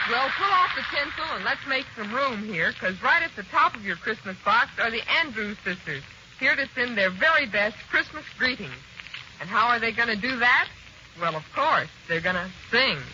Well, pull off the tinsel and let's make some room here, because right at the top of your Christmas box are the Andrews sisters, here to send their very best Christmas greetings. And how are they going to do that? Well, of course, they're going to sing.